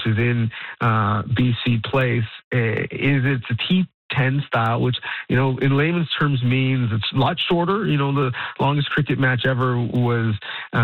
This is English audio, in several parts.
which is in BC Place, it's a T10 style, which, in layman's terms means it's a lot shorter. The longest cricket match ever was,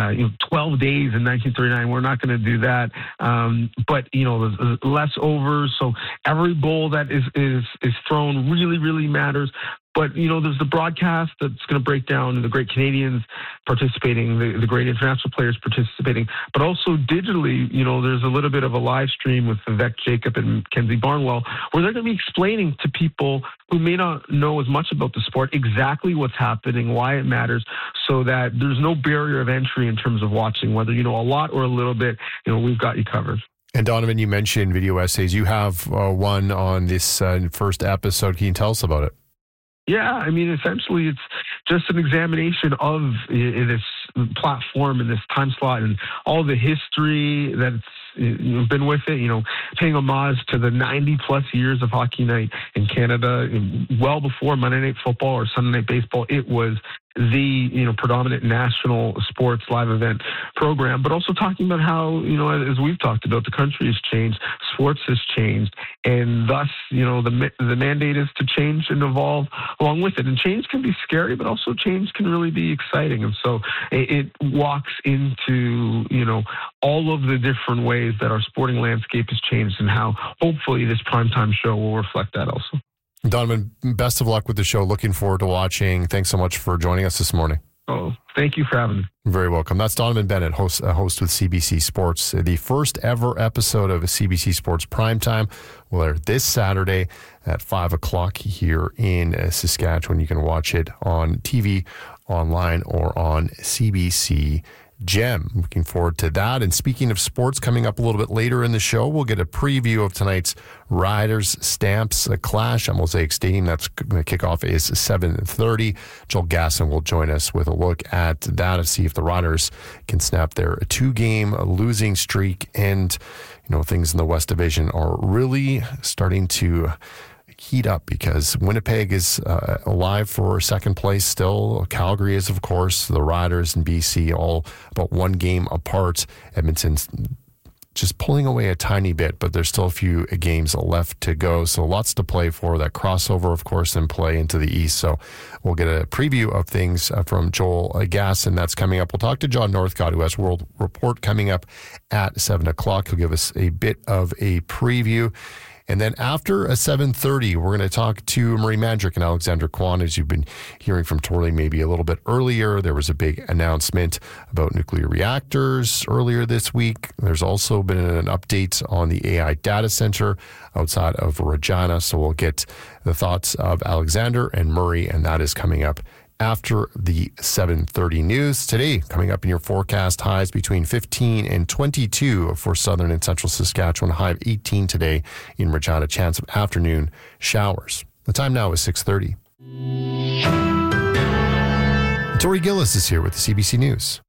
12 days in 1939. We're not going to do that. But, there's less overs. So every ball that is thrown really, really matters. But, there's the broadcast that's going to break down the great Canadians participating, the great international players participating, but also digitally, there's a little bit of a live stream with Vivek Jacob and Kenzie Barnwell, where they're going to be explaining to people who may not know as much about the sport exactly what's happening, why it matters, so that there's no barrier of entry in terms of watching, whether you know a lot or a little bit, we've got you covered. And Donovan, you mentioned video essays. You have one on this first episode. Can you tell us about it? Yeah, essentially it's just an examination of this platform and this time slot and all the history that's been with it, paying homage to the 90-plus years of Hockey Night in Canada. Well before Monday Night Football or Sunday Night Baseball, it was the predominant national sports live event program, but also talking about how, as we've talked about, the country has changed, sports has changed, and thus, the mandate is to change and evolve along with it. And change can be scary, but also change can really be exciting. And so it walks into, all of the different ways that our sporting landscape has changed and how hopefully this primetime show will reflect that also. Donovan, best of luck with the show. Looking forward to watching. Thanks so much for joining us this morning. Oh, thank you for having me. Very welcome. That's Donovan Bennett, host with CBC Sports. The first ever episode of CBC Sports Primetime will air this Saturday at 5 o'clock here in Saskatchewan. You can watch it on TV, online, or on CBC Gem. Looking forward to that. And speaking of sports, coming up a little bit later in the show, we'll get a preview of tonight's Riders Stamps clash at Mosaic Stadium. That's the kickoff is 7:30. Joel Gasson will join us with a look at that to see if the Riders can snap their 2-game losing streak. And, things in the West Division are really starting to heat up because Winnipeg is alive for second place still. Calgary is, of course. The Riders and BC all about 1 game apart. Edmonton's just pulling away a tiny bit, but there's still a few games left to go. So lots to play for. That crossover, of course, and play into the East. So we'll get a preview of things from Joel Gasson. That's coming up. We'll talk to John Northcott, who has World Report coming up at 7 o'clock. He'll give us a bit of a preview. And then after 7:30, we're going to talk to Marie Mandrick and Alexander Kwan. As you've been hearing from Torley maybe a little bit earlier, there was a big announcement about nuclear reactors earlier this week. There's also been an update on the AI data center outside of Regina. So we'll get the thoughts of Alexander and Murray, and that is coming up after the 7:30 news. Today, coming up in your forecast, highs between 15 and 22 for southern and central Saskatchewan, high of 18 today in Regina, chance of afternoon showers. The time now is 6:30. Tori Gillis is here with the CBC News.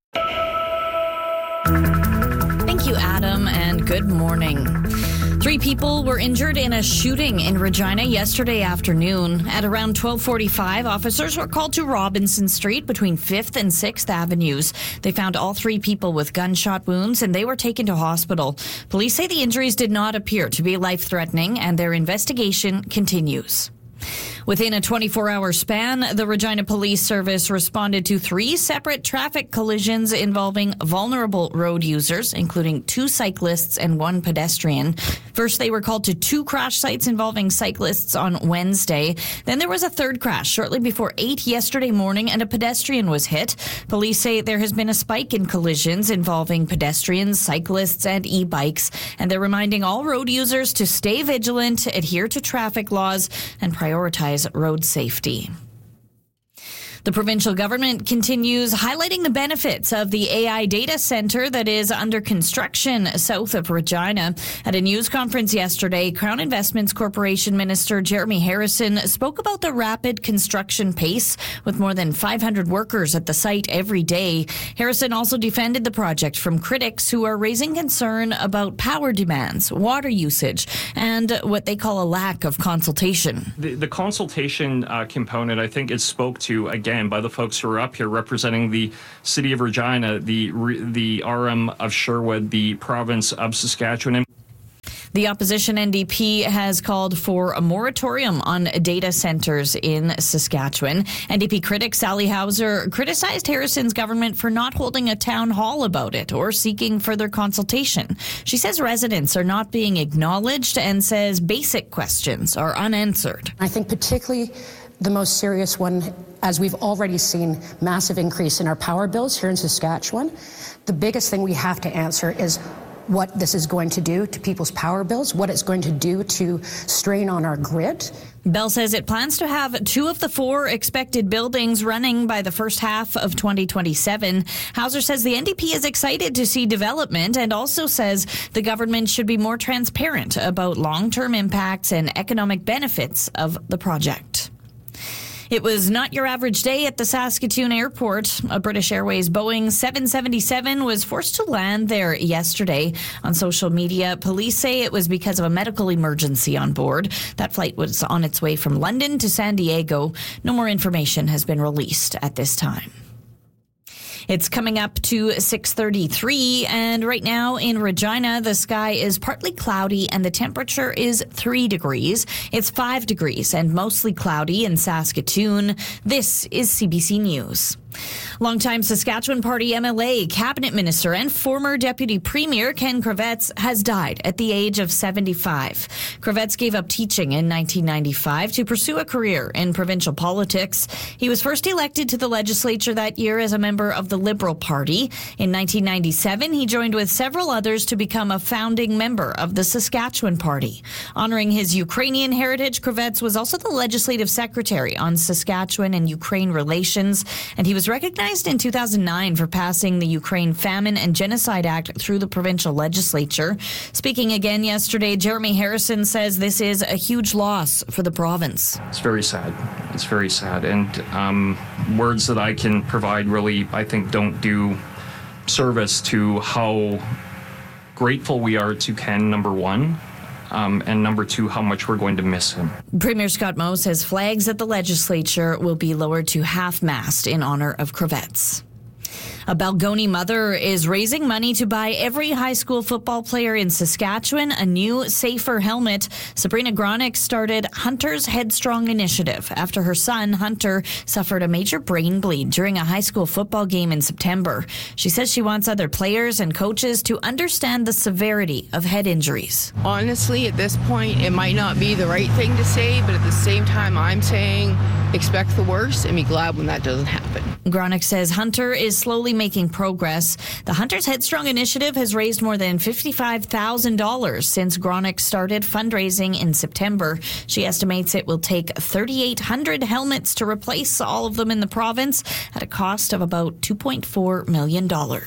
Thank you, Adam, and good morning. 3 people were injured in a shooting in Regina yesterday afternoon. At around 12:45, officers were called to Robinson Street between 5th and 6th Avenues. They found all 3 people with gunshot wounds, and they were taken to hospital. Police say the injuries did not appear to be life-threatening, and their investigation continues. Within a 24-hour span, the Regina Police Service responded to 3 separate traffic collisions involving vulnerable road users, including 2 cyclists and 1 pedestrian. First, they were called to 2 crash sites involving cyclists on Wednesday. Then there was a 3rd crash shortly before 8 yesterday morning, and a pedestrian was hit. Police say there has been a spike in collisions involving pedestrians, cyclists, and e-bikes, and they're reminding all road users to stay vigilant, adhere to traffic laws, and prioritize road safety. The provincial government continues highlighting the benefits of the AI data center that is under construction south of Regina. At a news conference yesterday, Crown Investments Corporation Minister Jeremy Harrison spoke about the rapid construction pace with more than 500 workers at the site every day. Harrison also defended the project from critics who are raising concern about power demands, water usage, and what they call a lack of consultation. The consultation component, I think, is spoke to again by the folks who are up here representing the City of Regina, the RM of Sherwood, the province of Saskatchewan. The opposition NDP has called for a moratorium on data centers in Saskatchewan. NDP critic Sally Hauser criticized Harrison's government for not holding a town hall about it or seeking further consultation. She says residents are not being acknowledged and says basic questions are unanswered. I think particularly the most serious one, as we've already seen massive increase in our power bills here in Saskatchewan, the biggest thing we have to answer is what this is going to do to people's power bills, what it's going to do to strain on our grid. Bell says it plans to have 2 of the 4 expected buildings running by the first half of 2027. Hauser says the NDP is excited to see development and also says the government should be more transparent about long-term impacts and economic benefits of the project. It was not your average day at the Saskatoon airport. A British Airways Boeing 777 was forced to land there yesterday. On social media, police say it was because of a medical emergency on board. That flight was on its way from London to San Diego. No more information has been released at this time. It's coming up to 6:33, and right now in Regina, the sky is partly cloudy and the temperature is 3 degrees. It's 5 degrees and mostly cloudy in Saskatoon. This is CBC News. Longtime Saskatchewan Party MLA, Cabinet Minister, and former Deputy Premier Ken Kravets has died at the age of 75. Kravets gave up teaching in 1995 to pursue a career in provincial politics. He was first elected to the legislature that year as a member of the Liberal Party. In 1997, he joined with several others to become a founding member of the Saskatchewan Party. Honoring his Ukrainian heritage, Kravets was also the legislative secretary on Saskatchewan and Ukraine relations, and he was recognized in 2009 for passing the Ukraine Famine and Genocide Act through the provincial legislature. Speaking again yesterday, Jeremy Harrison says this is a huge loss for the province. It's very sad. It's very sad. And words that I can provide really, I think, don't do service to how grateful we are to Ken, number one. And number 2, how much we're going to miss him. Premier Scott Moe says flags at the legislature will be lowered to half-mast in honor of Kravets. A Balgonie mother is raising money to buy every high school football player in Saskatchewan a new, safer helmet. Sabrina Gronick started Hunter's Headstrong Initiative after her son, Hunter, suffered a major brain bleed during a high school football game in September. She says she wants other players and coaches to understand the severity of head injuries. Honestly, at this point, it might not be the right thing to say, but at the same time, I'm saying expect the worst and be glad when that doesn't happen. Gronick says Hunter is slowly making progress. The Hunter's Headstrong Initiative has raised more than $55,000 since Gronick started fundraising in September. She estimates it will take 3,800 helmets to replace all of them in the province at a cost of about $2.4 million.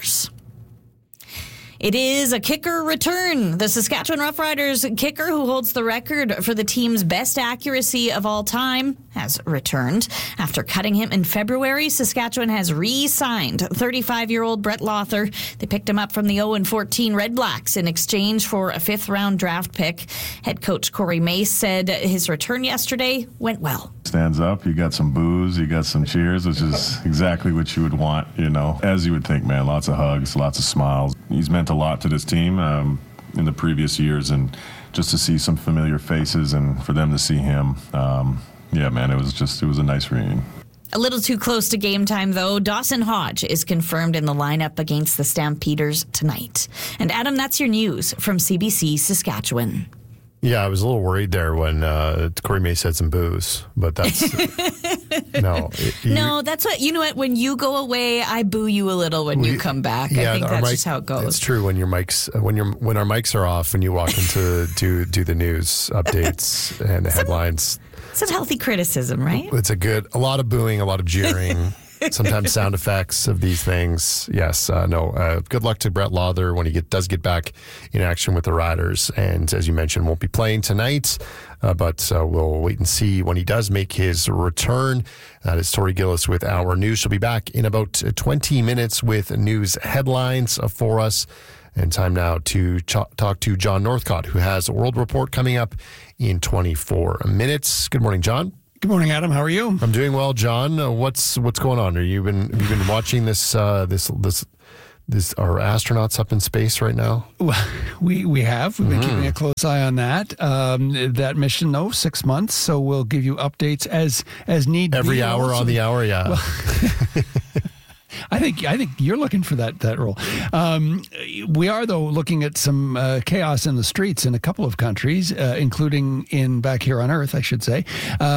It is a kicker return. The Saskatchewan Roughriders kicker, who holds the record for the team's best accuracy of all time, has returned. After cutting him in February, Saskatchewan has re-signed 35-year-old Brett Lawther. They picked him up from the 0-14 Red Blacks in exchange for a 5th-round draft pick. Head coach Corey Mace said his return yesterday went well. Stands up, you got some boos, you got some cheers, which is exactly what you would want, you know. As you would think, man, lots of hugs, lots of smiles. He's meant a lot to this team in the previous years, and just to see some familiar faces and for them to see him, yeah, man, it was a nice reunion. A little too close to game time, though. Dawson Hodge is confirmed in the lineup against the Stampeders tonight. And Adam, that's your news from CBC Saskatchewan. Yeah, I was a little worried there when Corey May said some booze, but that's no, that's what, you know what, when you go away, I boo you a little when you come back. I think that's just how it goes. It's true when our mics are off and you walk into do the news updates and the headlines. It's a healthy criticism, right? It's a lot of booing, a lot of jeering. Sometimes sound effects of these things. Yes, good luck to Brett Lawther when he does get back in action with the Riders. And as you mentioned, won't be playing tonight, but we'll wait and see when he does make his return. That is Tori Gillis with our news. She'll be back in about 20 minutes with news headlines for us. And time now to talk to John Northcott, who has a World Report coming up in 24 minutes. Good morning, John. Good morning, Adam. How are you? I'm doing well, John. What's going on? Have you been watching this Are astronauts up in space right now? Well, we've been keeping a close eye on that. That mission, though, 6 months. So we'll give you updates as need every be. hour on the hour. Yeah. Well, I think you're looking for that role. We are, though, looking at some chaos in the streets in a couple of countries, including back here on Earth, I should say.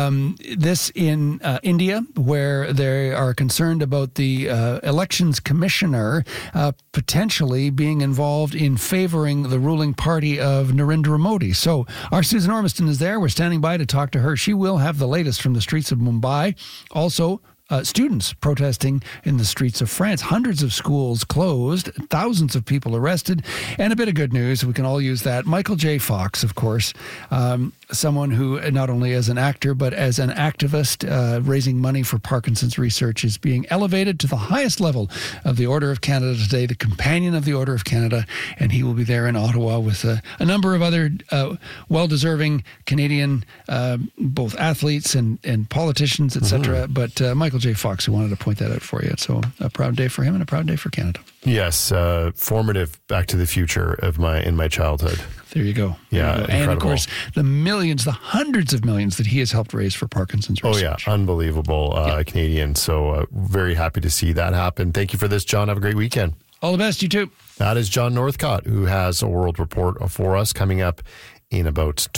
This in India, where they are concerned about the elections commissioner potentially being involved in favoring the ruling party of Narendra Modi. So our Susan Ormiston is there. We're standing by to talk to her. She will have the latest from the streets of Mumbai. Also, students protesting in the streets of France. Hundreds of schools closed, thousands of people arrested, and a bit of good news. We can all use that. Michael J. Fox, of course, someone who not only as an actor, but as an activist raising money for Parkinson's research, is being elevated to the highest level of the Order of Canada today, the Companion of the Order of Canada, and he will be there in Ottawa with a number of other well-deserving Canadian, both athletes and politicians, etc. But Michael J. Fox, who wanted to point that out for you. So a proud day for him and a proud day for Canada. Yes, formative Back to the Future in my childhood. There you go. Yeah, incredible. And of course, the hundreds of millions that he has helped raise for Parkinson's research. Oh yeah, unbelievable Canadian. So very happy to see that happen. Thank you for this, John. Have a great weekend. All the best, you too. That is John Northcott, who has a world report for us coming up in about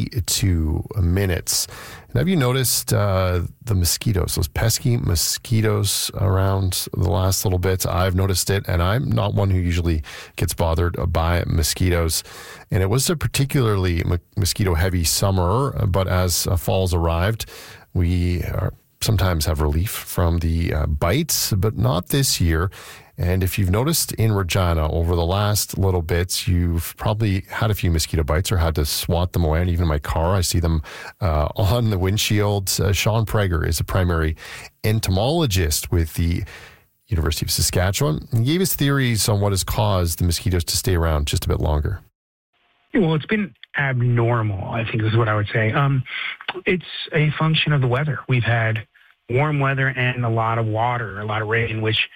22 minutes. And have you noticed the mosquitoes, those pesky mosquitoes around the last little bit? I've noticed it, and I'm not one who usually gets bothered by mosquitoes. And it was a particularly mosquito-heavy summer, but as fall's arrived, we sometimes have relief from the bites, but not this year. And if you've noticed in Regina over the last little bits, you've probably had a few mosquito bites or had to swat them away. And even in my car, I see them on the windshield. Sean Prager is a primary entomologist with the University of Saskatchewan. He gave us theories on what has caused the mosquitoes to stay around just a bit longer. Well, it's been abnormal, I think is what I would say. It's a function of the weather. We've had warm weather and a lot of water, a lot of rain, which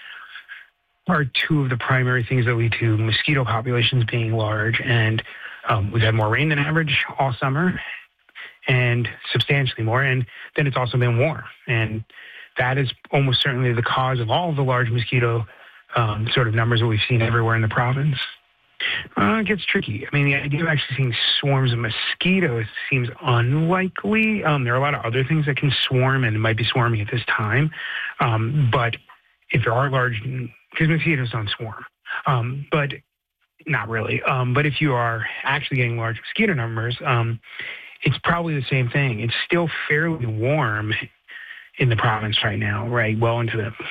are two of the primary things that lead to mosquito populations being large. And we've had more rain than average all summer, and substantially more. And then it's also been warm. And that is almost certainly the cause of all of the large mosquito sort of numbers that we've seen everywhere in the province. It gets tricky. I mean, the idea of actually seeing swarms of mosquitoes seems unlikely. There are a lot of other things that can swarm and might be swarming at this time. But if there are large, because mosquitoes don't swarm, but not really. But if you are actually getting large mosquito numbers, it's probably the same thing. It's still fairly warm in the province right now, right? Well into the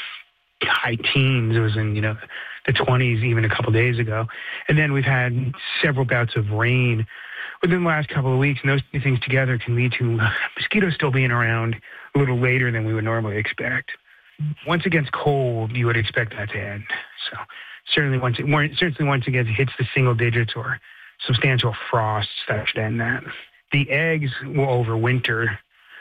high teens. It was in, the 20s even a couple days ago. And then we've had several bouts of rain within the last couple of weeks. And those two things together can lead to mosquitoes still being around a little later than we would normally expect. Once it gets cold, you would expect that to end. So certainly once it hits the single digits or substantial frosts, that should end that. The eggs will overwinter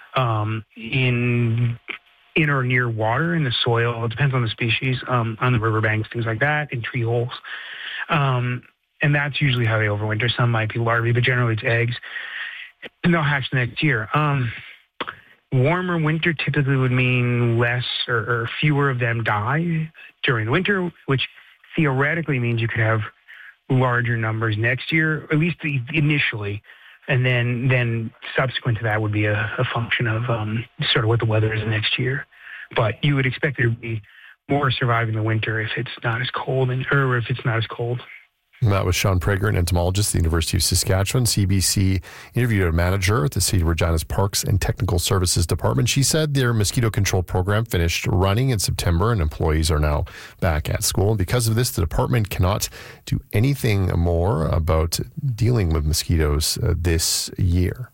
in or near water in the soil. It depends on the species, on the riverbanks, things like that, in tree holes. And that's usually how they overwinter. Some might be larvae, but generally it's eggs. And they'll hatch the next year. Warmer winter typically would mean less or fewer of them die during the winter, which theoretically means you could have larger numbers next year, at least initially. And then subsequent to that would be a function of sort of what the weather is next year. But you would expect there to be more surviving the winter if it's not as cold, or if it's not as cold. And that was Sean Prager, an entomologist at the University of Saskatchewan. CBC interviewed a manager at the City of Regina's Parks and Technical Services Department. She said their mosquito control program finished running in September and employees are now back at school. And because of this, the department cannot do anything more about dealing with mosquitoes this year.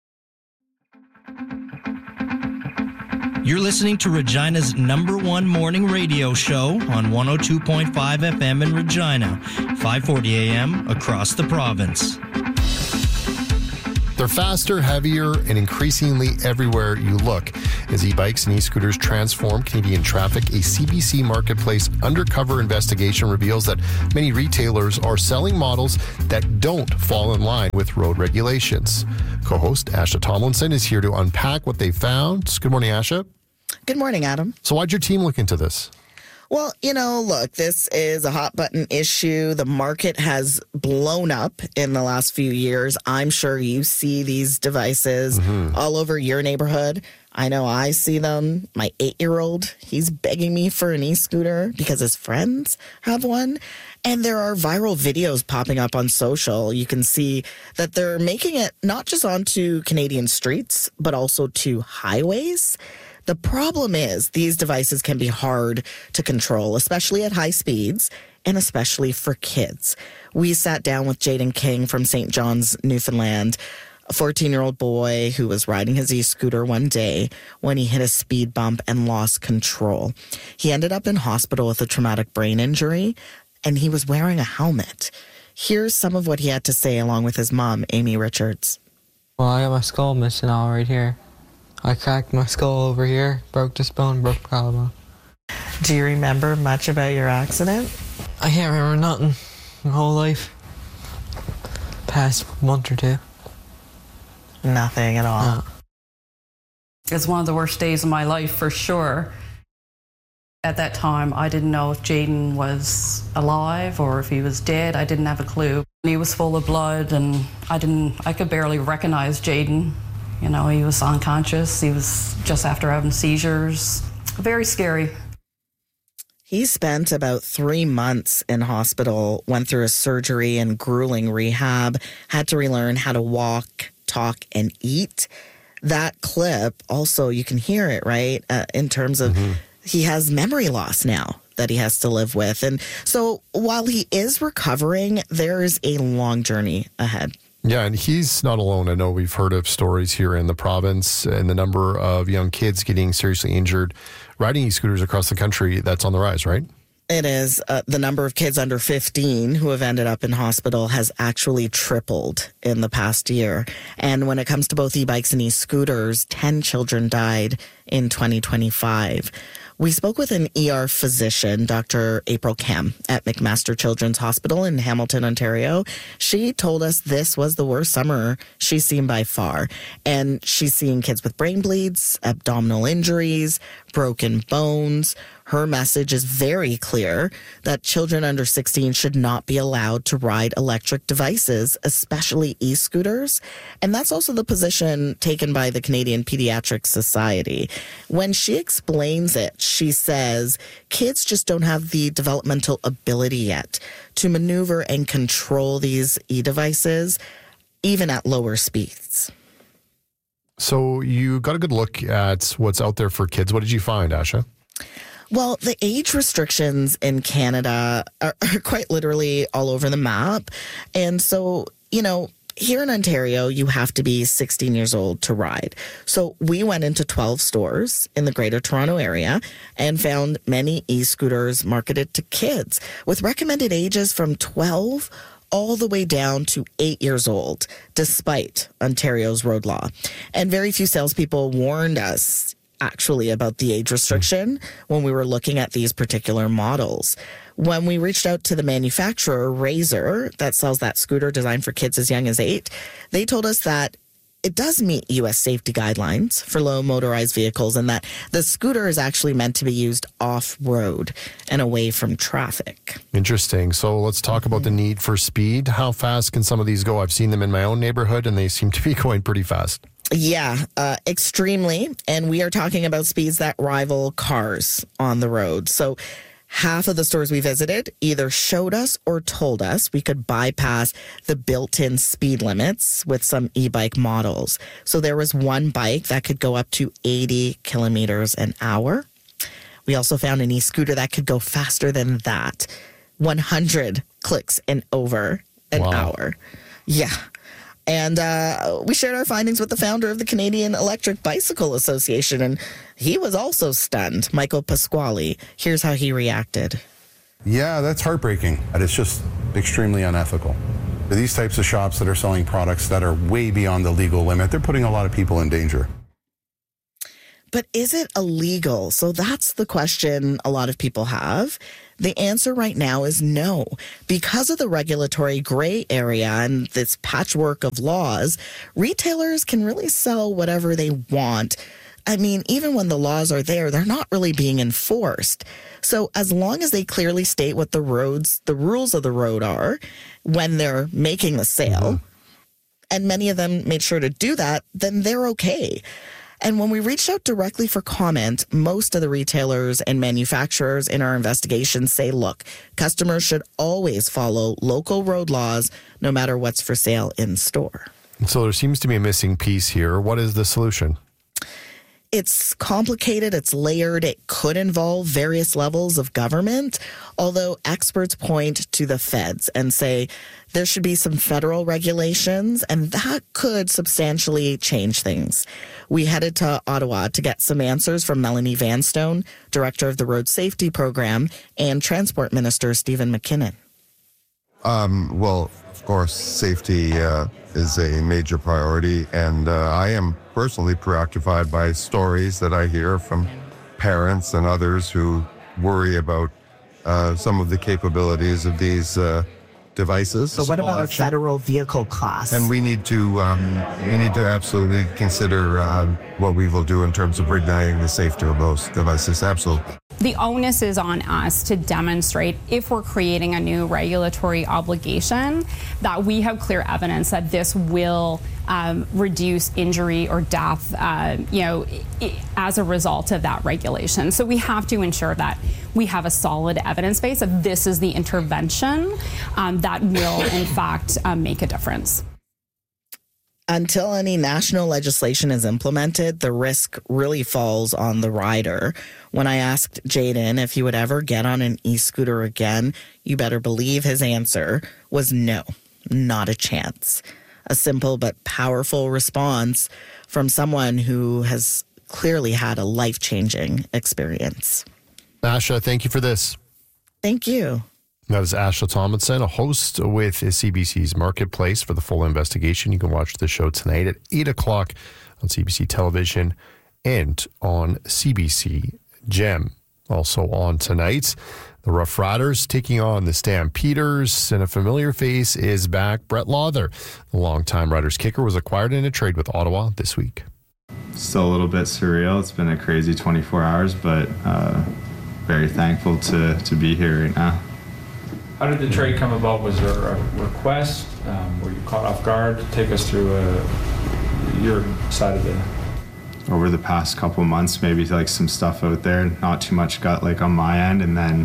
You're listening to Regina's #1 morning radio show on 102.5 FM in Regina, 540 AM across the province. They're faster, heavier, and increasingly everywhere you look. As e-bikes and e-scooters transform Canadian traffic, a CBC Marketplace undercover investigation reveals that many retailers are selling models that don't fall in line with road regulations. Co-host Asha Tomlinson is here to unpack what they found. Good morning, Asha. Good morning, Adam. So why'd your team look into this? Well, look, this is a hot button issue. The market has blown up in the last few years. I'm sure you see these devices all over your neighborhood. I know I see them. My 8-year-old, he's begging me for an e-scooter because his friends have one. And there are viral videos popping up on social. You can see that they're making it not just onto Canadian streets, but also to highways. The problem is these devices can be hard to control, especially at high speeds and especially for kids. We sat down with Jaden King from St. John's, Newfoundland, a 14-year-old boy who was riding his e-scooter one day when he hit a speed bump and lost control. He ended up in hospital with a traumatic brain injury, and he was wearing a helmet. Here's some of what he had to say along with his mom, Amy Richards. Well, I got my skull missing all right here. I cracked my skull over here, broke this bone, broke the collarbone. Do you remember much about your accident? I can't remember nothing my whole life. Past month or two. Nothing at all. No. It's one of the worst days of my life for sure. At that time, I didn't know if Jaden was alive or if he was dead. I didn't have a clue. He was full of blood and I could barely recognize Jaden. He was unconscious. He was just after having seizures. Very scary. He spent about 3 months in hospital, went through a surgery and grueling rehab, had to relearn how to walk, talk, and eat. That clip, also, you can hear it, right? In terms of he has memory loss now that he has to live with. And so while he is recovering, there's a long journey ahead. Yeah, and he's not alone. I know we've heard of stories here in the province and the number of young kids getting seriously injured riding e-scooters across the country. That's on the rise, right? It is. The number of kids under 15 who have ended up in hospital has actually tripled in the past year. And when it comes to both e-bikes and e-scooters, 10 children died in 2025. We spoke with an ER physician, Dr. April Kam, at McMaster Children's Hospital in Hamilton, Ontario. She told us this was the worst summer she's seen by far. And she's seeing kids with brain bleeds, abdominal injuries, broken bones. Her message is very clear that children under 16 should not be allowed to ride electric devices, especially e-scooters. And that's also the position taken by the Canadian Pediatric Society. When she explains it, she says kids just don't have the developmental ability yet to maneuver and control these e-devices, even at lower speeds. So you got a good look at what's out there for kids. What did you find, Asha? Well, the age restrictions in Canada are quite literally all over the map. And so, here in Ontario, you have to be 16 years old to ride. So we went into 12 stores in the Greater Toronto area and found many e-scooters marketed to kids with recommended ages from 12 all the way down to 8 years old, despite Ontario's road law. And very few salespeople warned us actually about the age restriction when we were looking at these particular models. When we reached out to the manufacturer, Razor, that sells that scooter designed for kids as young as 8, they told us that it does meet U.S. safety guidelines for low motorized vehicles and that the scooter is actually meant to be used off-road and away from traffic. Interesting. So let's talk about the need for speed. How fast can some of these go? I've seen them in my own neighborhood and they seem to be going pretty fast. Yeah, extremely. And we are talking about speeds that rival cars on the road. So half of the stores we visited either showed us or told us we could bypass the built-in speed limits with some e-bike models. So there was one bike that could go up to 80 kilometers an hour. We also found an e-scooter that could go faster than that, 100 clicks and over an hour. Yeah. And we shared our findings with the founder of the Canadian Electric Bicycle Association, and he was also stunned. Michael Pasquale. Here's how he reacted. Yeah, that's heartbreaking. It's just extremely unethical. These types of shops that are selling products that are way beyond the legal limit, they're putting a lot of people in danger. But is it illegal? So that's the question a lot of people have. The answer right now is no. Because of the regulatory gray area and this patchwork of laws, retailers can really sell whatever they want. I mean, even when the laws are there, they're not really being enforced. So as long as they clearly state what the rules of the road are when they're making the sale, and many of them made sure to do that, then they're okay. And when we reached out directly for comment, most of the retailers and manufacturers in our investigation say, look, customers should always follow local road laws, no matter what's for sale in store. So there seems to be a missing piece here. What is the solution? It's complicated, it's layered, it could involve various levels of government, although experts point to the feds and say there should be some federal regulations, and that could substantially change things. We headed to Ottawa to get some answers from Melanie Vanstone, Director of the Road Safety Program, and Transport Minister Stephen McKinnon. Well, of course, safety is a major priority, and I am personally preoccupied by stories that I hear from parents and others who worry about some of the capabilities of these devices. So what about a federal vehicle class? And we need to absolutely consider what we will do in terms of igniting the safety of those devices. Absolutely. The onus is on us to demonstrate, if we're creating a new regulatory obligation, that we have clear evidence that this will reduce injury or death, as a result of that regulation. So we have to ensure that we have a solid evidence base of this is the intervention that will, in fact, make a difference. Until any national legislation is implemented, the risk really falls on the rider. When I asked Jayden if he would ever get on an e-scooter again, you better believe his answer was no, not a chance. A simple but powerful response from someone who has clearly had a life-changing experience. Asha, thank you for this. Thank you. That is Asha Tomlinson, a host with CBC's Marketplace. For the full investigation, you can watch the show tonight at 8 o'clock on CBC Television and on CBC Gem. Also on tonight, the Rough Riders taking on the Stampeders, and a familiar face is back. Brett Lauther, the longtime Riders kicker, was acquired in a trade with Ottawa this week. Still a little bit surreal. It's been a crazy 24 hours, but very thankful to be here right now. How did the trade come about? Was there a request? Were you caught off guard? Take us through your side of it. Over the past couple months, maybe like some stuff out there, not too much got like on my end, and then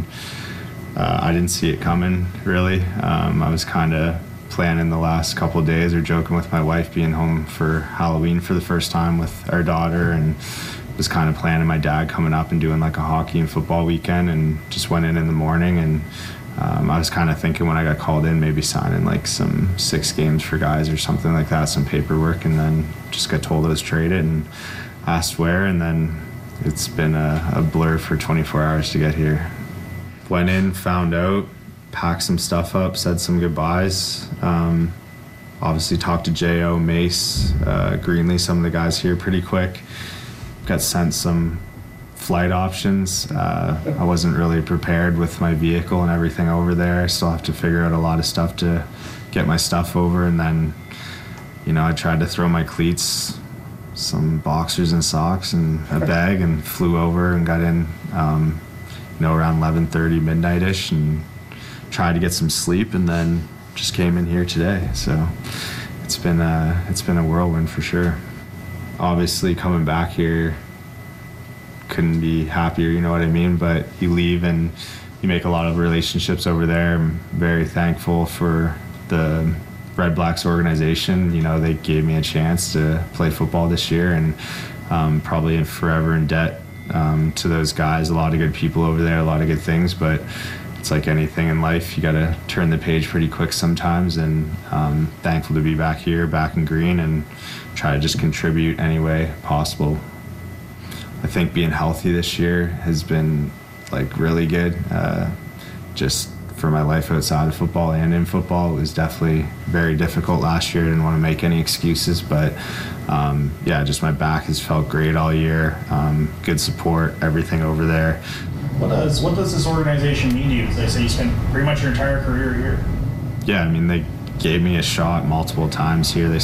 I didn't see it coming really. I was kind of planning the last couple of days or joking with my wife being home for Halloween for the first time with our daughter, and was kind of planning my dad coming up and doing like a hockey and football weekend, and just went in the morning, and I was kind of thinking when I got called in, maybe signing like some 6 games for guys or something like that, some paperwork, and then just got told I was traded and asked where, and then it's been a blur for 24 hours to get here. Went in, found out, packed some stuff up, said some goodbyes. Obviously talked to J.O., Mace, Greenlee, some of the guys here pretty quick. Got sent some flight options. I wasn't really prepared with my vehicle and everything over there. I still have to figure out a lot of stuff to get my stuff over, and then, I tried to throw my cleats, some boxers and socks and a bag, and flew over and got in, around 11:30, midnight-ish, and tried to get some sleep, and then just came in here today. So it's been a whirlwind for sure. Obviously coming back here, couldn't be happier, you know what I mean? But you leave and you make a lot of relationships over there. I'm very thankful for the Red Blacks organization. They gave me a chance to play football this year, and probably forever in debt to those guys. A lot of good people over there, a lot of good things, but it's like anything in life, you got to turn the page pretty quick sometimes, and thankful to be back here, back in green, and try to just contribute any way possible. I think being healthy this year has been like really good. Just for my life outside of football and in football. It was definitely very difficult last year. I didn't want to make any excuses, but just my back has felt great all year. Good support, everything over there. What does this organization mean to you? They say you spent pretty much your entire career here. Yeah, I mean, they gave me a shot multiple times here. They